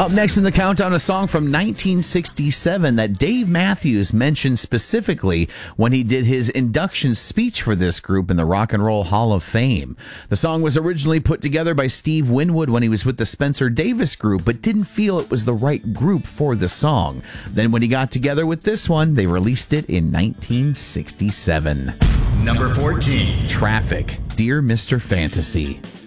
Up next in the countdown, a song from 1967 that Dave Matthews mentioned specifically when he did his induction speech for this group in the Rock and Roll Hall of Fame. The song was originally put together by Steve Winwood when he was with the Spencer Davis Group, but didn't feel it was the right group for the song. Then when he got together with this one, they released it in 1967. Number 14. Traffic, Dear Mr. Fantasy.